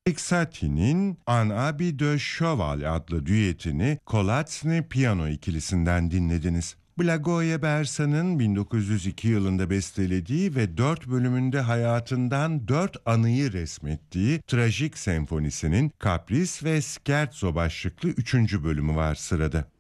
Satie'nin Un Habit de Cheval adlı düetini Kolatsny piyano ikilisinden dinlediniz. Blagoje Bersa'nın 1902 yılında bestelediği ve 4 bölümünde hayatından 4 anıyı resmettiği Trajik Senfonisi'nin Kapris ve Scherzo başlıklı 3. bölümü var sırada.